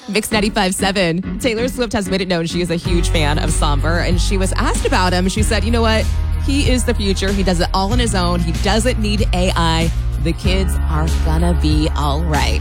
Mix 95.7. Taylor Swift has made it known she is a huge fan of Somber, and she was asked about him. She said, you know what? He is the future. He does it all on his own. He doesn't need AI. The kids are gonna be all right.